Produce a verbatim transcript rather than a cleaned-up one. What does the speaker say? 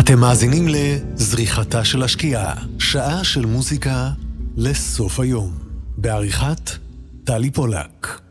אתם מאזינים לזריחתה של השקיעה, שעה של מוזיקה לסוף היום, בעריכת טלי פולק.